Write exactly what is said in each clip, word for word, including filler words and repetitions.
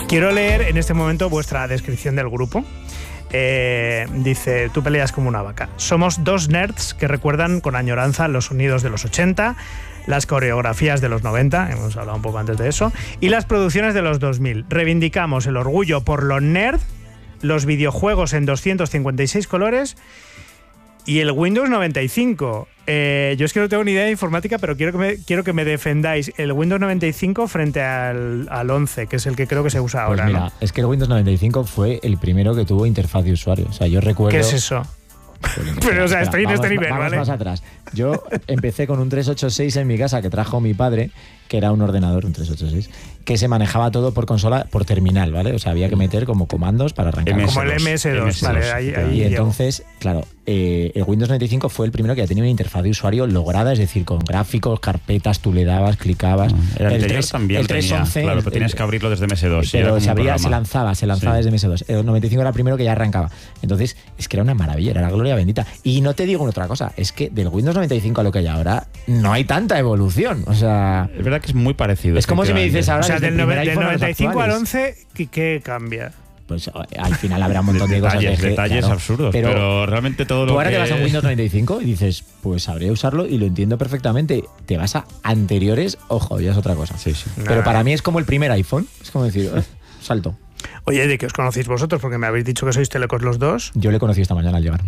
Quiero leer en este momento vuestra descripción del grupo. Eh, dice, tú peleas como una vaca. Somos dos nerds que recuerdan con añoranza los sonidos de los ochenta, las coreografías de los noventa, hemos hablado un poco antes de eso, y las producciones de los dos mil. Reivindicamos el orgullo por lo nerd, los videojuegos en doscientos cincuenta y seis colores y el Windows noventa y cinco. Eh, yo es que no tengo ni idea de informática, pero quiero que me, quiero que me defendáis el Windows noventa y cinco frente al, al once, que es el que creo que se usa ahora. Pues mira, ¿no? es que el Windows noventa y cinco fue el primero que tuvo interfaz de usuario. O sea, yo recuerdo... ¿Qué es eso? Pero, o sea, estoy en este nivel, vamos ¿vale? más atrás. Yo empecé con un trescientos ochenta y seis en mi casa que trajo mi padre, que era un ordenador, un trescientos ochenta y seis, que se manejaba todo por consola, por terminal, ¿vale? O sea, había que meter como comandos para arrancar. Como el eme ese dos, vale. Ahí, ahí y entonces, claro, eh, el Windows noventa y cinco fue el primero que ya tenía una interfaz de usuario lograda, es decir, con gráficos, carpetas, tú le dabas, clicabas. El, el anterior tres, también el tenía, once, claro, pero tenías que abrirlo desde eme ese dos. Pero se, abría, se lanzaba, se lanzaba sí. desde eme ese dos. El noventa y cinco era el primero que ya arrancaba. Entonces, es que era una maravilla, era la gloria bendita. Y no te digo otra cosa, es que del Windows noventa y cinco a lo que hay ahora, no hay tanta evolución. O sea, es verdad que es muy parecido. Es como si me dices ahora, o sea, del, nove, del noventa y cinco al once, ¿qué, qué cambia? Pues al final habrá un montón de, de detalles, cosas. De detalles claro, absurdos, pero, pero realmente todo lo tú ahora que... te vas a Windows noventa y cinco y dices, pues sabré usarlo y lo entiendo perfectamente. Te vas a anteriores, ojo, ya es otra cosa. Sí, sí. Pero nah. para mí es como el primer iPhone. Es como decir, eh, salto. Oye, ¿de qué os conocéis vosotros? Porque me habéis dicho que sois telecos los dos. Yo le conocí esta mañana al llegar.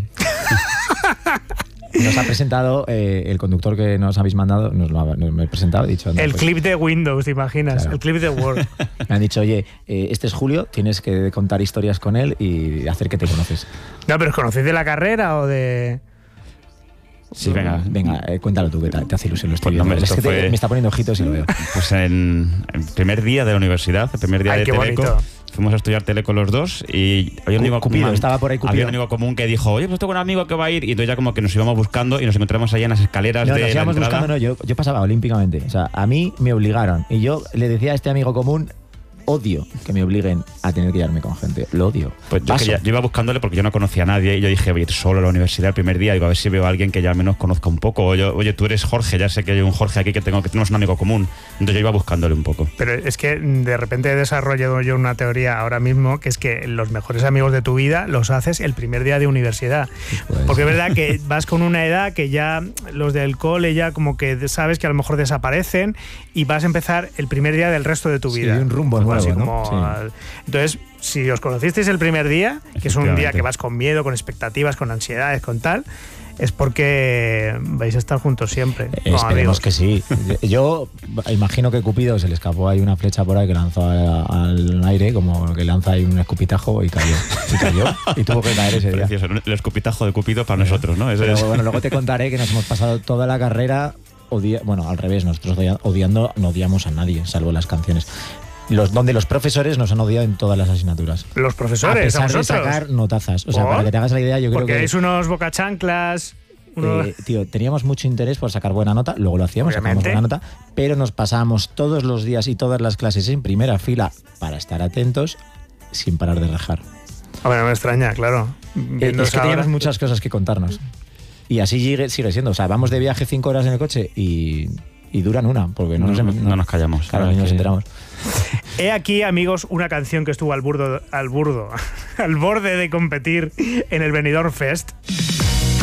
Nos ha presentado eh, el conductor que nos habéis mandado, nos lo ha, nos me he presentado, he dicho... Anda, el pues, clip de Windows, ¿te imaginas? Claro. El clip de Word. Me han dicho, oye, eh, este es Julio, tienes que contar historias con él y hacer que te conoces. No, pero ¿os conocéis de la carrera o de...? Sí, venga. Venga, eh, cuéntalo tú, que te, te hace ilusión. Lo estoy pues viendo. No, es que fue... te, me está poniendo ojitos y lo veo. Pues en el primer día de la universidad, el primer día Ay, de qué Teleco, bonito. fuimos a estudiar Teleco los dos y había un amigo Cupido, común, estaba por ahí Cupido. había un amigo común que dijo, oye, pues tengo un amigo que va a ir, y entonces ya como que nos íbamos buscando y nos encontramos allá en las escaleras no, de nos la íbamos entrada. buscando, no, yo, yo pasaba olímpicamente. O sea, a mí me obligaron y yo le decía a este amigo común, odio que me obliguen a tener que llevarme con gente. Lo odio. Pues yo, quería, yo iba buscándole porque yo no conocía a nadie y yo dije, voy a ir solo a la universidad el primer día, digo, a ver si veo a alguien que ya al menos conozca un poco. O yo, oye, tú eres Jorge, ya sé que hay un Jorge aquí que tengo, que tenemos un amigo común. Entonces yo iba buscándole un poco. Pero es que de repente he desarrollado yo una teoría ahora mismo, que es que los mejores amigos de tu vida los haces el primer día de universidad. Pues. Porque es verdad que vas con una edad que ya los del cole ya como que sabes que a lo mejor desaparecen y vas a empezar el primer día del resto de tu sí, vida. un rumbo nuevo, así ¿no? como Sí. al... Entonces, si os conocisteis el primer día, que es un día que vas con miedo, con expectativas, con ansiedades, con tal, es porque vais a estar juntos siempre. Eh, no, esperemos amigos. que sí. Yo imagino que Cupido se le escapó ahí una flecha por ahí que lanzó a, al aire, como que lanza ahí un escupitajo y cayó. Y cayó y tuvo que caer ese día. Precioso, el escupitajo de Cupido para sí. nosotros, ¿no? Ese Pero es... bueno, luego te contaré que nos hemos pasado toda la carrera odia, bueno, al revés, nosotros odiando no odiamos a nadie, salvo las canciones. Los, donde los profesores nos han odiado en todas las asignaturas. Los profesores, a pesar a vosotros. de sacar notazas. O sea, ¿Por? para que te hagas la idea, yo creo Porque que... Porque es unos bocachanclas... Uno... Eh, tío, teníamos mucho interés por sacar buena nota, luego lo hacíamos, sacábamos buena nota, pero nos pasábamos todos los días y todas las clases en primera fila para estar atentos sin parar de rajar. A ver, no me extraña, claro. Eh, es que ahora... teníamos muchas cosas que contarnos. Y así sigue, sigue siendo. O sea, vamos de viaje cinco horas en el coche y, y duran una, porque no, no, nos, no, no nos callamos. Claro, ni nos enteramos. He aquí, amigos, una canción que estuvo al burdo, al burdo, al borde de competir en el Benidorm Fest.